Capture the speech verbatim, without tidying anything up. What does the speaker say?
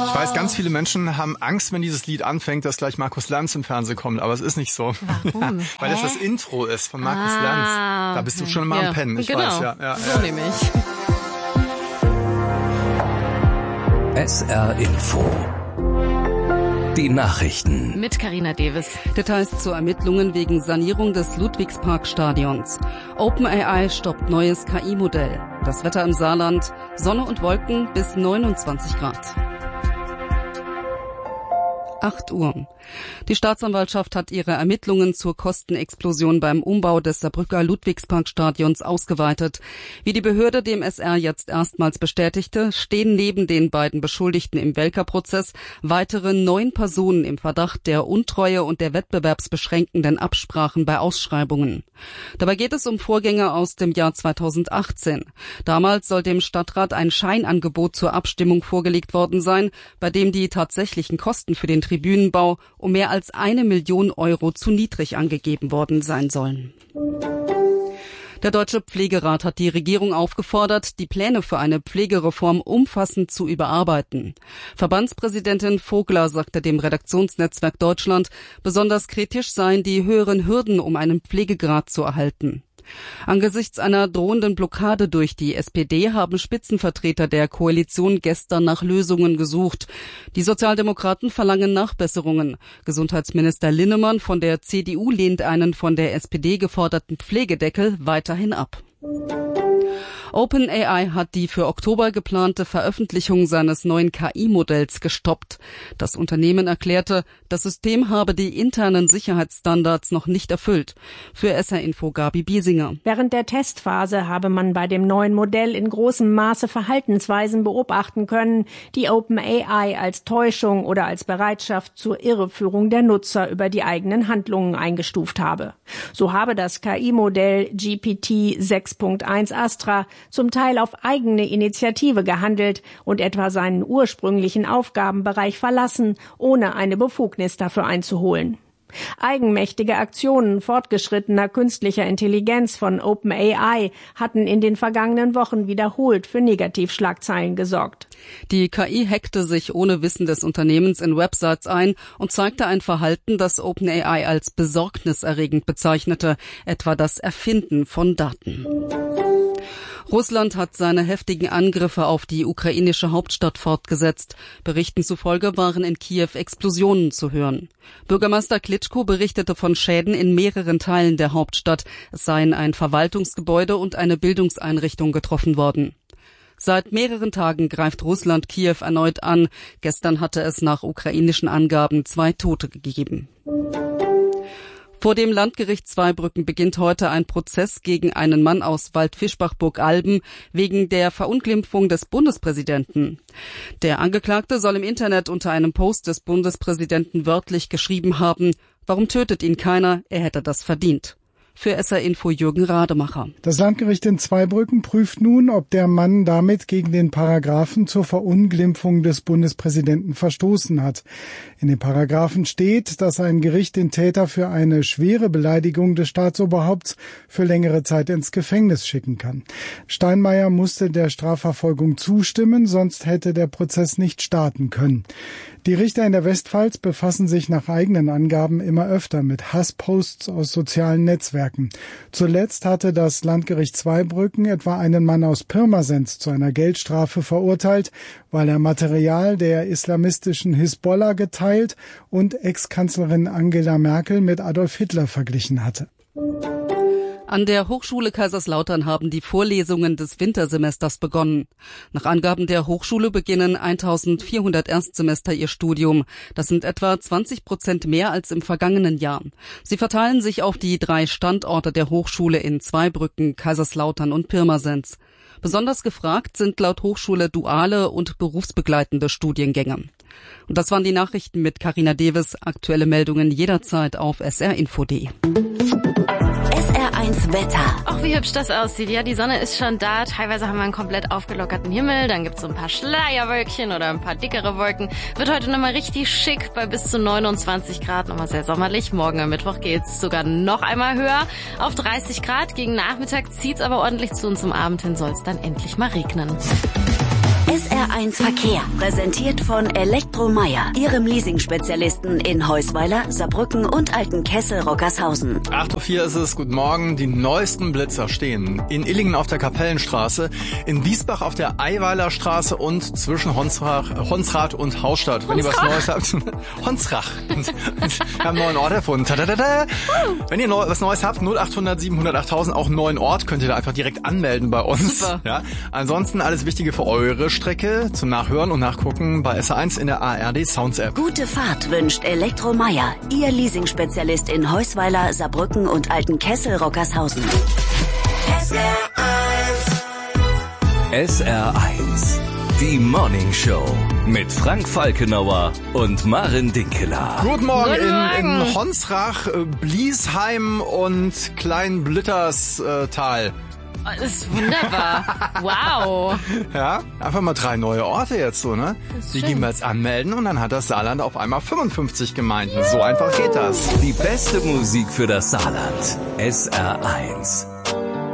Ich weiß, ganz viele Menschen haben Angst, wenn dieses Lied anfängt, dass gleich Markus Lanz im Fernsehen kommt, aber es ist nicht so. Warum? Ja, weil das das Intro ist von Markus ah, Lanz. Da bist du schon mal ja. am Pennen, ich genau. weiß. Ja, ja, so ja. nehme ich. S R Info. Die Nachrichten. Mit Carina Davis. Details zu Ermittlungen wegen Sanierung des Ludwigspark-Stadions. OpenAI stoppt neues K I-Modell. Das Wetter im Saarland. Sonne und Wolken bis neunundzwanzig Grad. acht Uhr. Die Staatsanwaltschaft hat ihre Ermittlungen zur Kostenexplosion beim Umbau des Saarbrücker Ludwigsparkstadions ausgeweitet. Wie die Behörde dem S R jetzt erstmals bestätigte, stehen neben den beiden Beschuldigten im Welker-Prozess weitere neun Personen im Verdacht der Untreue und der wettbewerbsbeschränkenden Absprachen bei Ausschreibungen. Dabei geht es um Vorgänge aus dem Jahr zweitausendachtzehn. Damals soll dem Stadtrat ein Scheinangebot zur Abstimmung vorgelegt worden sein, bei dem die tatsächlichen Kosten für den Tribünenbau um mehr als eine Million Euro zu niedrig angegeben worden sein sollen. Der Deutsche Pflegerat hat die Regierung aufgefordert, die Pläne für eine Pflegereform umfassend zu überarbeiten. Verbandspräsidentin Vogler sagte dem Redaktionsnetzwerk Deutschland, besonders kritisch seien die höheren Hürden, um einen Pflegegrad zu erhalten. Angesichts einer drohenden Blockade durch die S P D haben Spitzenvertreter der Koalition gestern nach Lösungen gesucht. Die Sozialdemokraten verlangen Nachbesserungen. Gesundheitsminister Linnemann von der C D U lehnt einen von der S P D geforderten Pflegedeckel weiterhin ab. OpenAI hat die für Oktober geplante Veröffentlichung seines neuen K I-Modells gestoppt. Das Unternehmen erklärte, das System habe die internen Sicherheitsstandards noch nicht erfüllt. Für S R Info Gabi Biesinger. Während der Testphase habe man bei dem neuen Modell in großem Maße Verhaltensweisen beobachten können, die OpenAI als Täuschung oder als Bereitschaft zur Irreführung der Nutzer über die eigenen Handlungen eingestuft habe. So habe das K I-Modell G P T sechs Punkt eins Astra zum Teil auf eigene Initiative gehandelt und etwa seinen ursprünglichen Aufgabenbereich verlassen, ohne eine Befugnis dafür einzuholen. Eigenmächtige Aktionen fortgeschrittener künstlicher Intelligenz von OpenAI hatten in den vergangenen Wochen wiederholt für Negativschlagzeilen gesorgt. Die K I hackte sich ohne Wissen des Unternehmens in Websites ein und zeigte ein Verhalten, das OpenAI als besorgniserregend bezeichnete, etwa das Erfinden von Daten. Russland hat seine heftigen Angriffe auf die ukrainische Hauptstadt fortgesetzt. Berichten zufolge waren in Kiew Explosionen zu hören. Bürgermeister Klitschko berichtete von Schäden in mehreren Teilen der Hauptstadt. Es seien ein Verwaltungsgebäude und eine Bildungseinrichtung getroffen worden. Seit mehreren Tagen greift Russland Kiew erneut an. Gestern hatte es nach ukrainischen Angaben zwei Tote gegeben. Vor dem Landgericht Zweibrücken beginnt heute ein Prozess gegen einen Mann aus Waldfischbach-Burgalben wegen der Verunglimpfung des Bundespräsidenten. Der Angeklagte soll im Internet unter einem Post des Bundespräsidenten wörtlich geschrieben haben: Warum tötet ihn keiner? Er hätte das verdient. Für S R Info Jürgen Rademacher. Das Landgericht in Zweibrücken prüft nun, ob der Mann damit gegen den Paragraphen zur Verunglimpfung des Bundespräsidenten verstoßen hat. In den Paragraphen steht, dass ein Gericht den Täter für eine schwere Beleidigung des Staatsoberhaupts für längere Zeit ins Gefängnis schicken kann. Steinmeier musste der Strafverfolgung zustimmen, sonst hätte der Prozess nicht starten können. Die Richter in der Westpfalz befassen sich nach eigenen Angaben immer öfter mit Hassposts aus sozialen Netzwerken. Zuletzt hatte das Landgericht Zweibrücken etwa einen Mann aus Pirmasens zu einer Geldstrafe verurteilt, weil er Material der islamistischen Hisbollah geteilt und Ex-Kanzlerin Angela Merkel mit Adolf Hitler verglichen hatte. An der Hochschule Kaiserslautern haben die Vorlesungen des Wintersemesters begonnen. Nach Angaben der Hochschule beginnen eintausendvierhundert Erstsemester ihr Studium. Das sind etwa zwanzig Prozent mehr als im vergangenen Jahr. Sie verteilen sich auf die drei Standorte der Hochschule in Zweibrücken, Kaiserslautern und Pirmasens. Besonders gefragt sind laut Hochschule duale und berufsbegleitende Studiengänge. Und das waren die Nachrichten mit Carina Davis. Aktuelle Meldungen jederzeit auf s r info punkt d e. S R eins Wetter. Ach, wie hübsch das aussieht. Ja, die Sonne ist schon da. Teilweise haben wir einen komplett aufgelockerten Himmel. Dann gibt's so ein paar Schleierwölkchen oder ein paar dickere Wolken. Wird heute nochmal richtig schick bei bis zu neunundzwanzig Grad. Nochmal sehr sommerlich. Morgen am Mittwoch geht's sogar noch einmal höher. Auf dreißig Grad. Gegen Nachmittag zieht's aber ordentlich zu und zum Abend hin soll's dann endlich mal regnen. S R eins Verkehr, präsentiert von Elektromeier, Ihrem Leasing-Spezialisten in Heusweiler, Saarbrücken und Altenkessel-Rockershausen. acht Uhr vier ist es, guten Morgen. Die neuesten Blitzer stehen in Illingen auf der Kapellenstraße, in Wiesbach auf der Eiweiler Straße und zwischen Honsrach, Honsrath und Hausstadt. Wenn ihr was Neues habt, Honsrach. Wir haben einen neuen Ort erfunden. Tadadada. Wenn ihr neu, was Neues habt, null acht hundert siebenhundert achttausend, auch einen neuen Ort, könnt ihr da einfach direkt anmelden bei uns. Super. Ja. Ansonsten alles Wichtige für eure Strecke zum Nachhören und Nachgucken bei S R eins in der A R D Sounds App. Gute Fahrt wünscht Elektromeier, Ihr Leasing-Spezialist in Heusweiler, Saarbrücken und Altenkessel-Rockershausen. S R eins. S R eins. Die Morning Show mit Frank Falkenauer und Maren Dinkeler. Guten Morgen, Guten Morgen. In, in Honsrach, Bliesheim und Kleinblitterstal. Das ist wunderbar. Wow. Ja, einfach mal drei neue Orte jetzt so, ne? Die gehen wir jetzt anmelden und dann hat das Saarland auf einmal fünfundfünfzig Gemeinden. So einfach geht das. Die beste Musik für das Saarland. S R eins.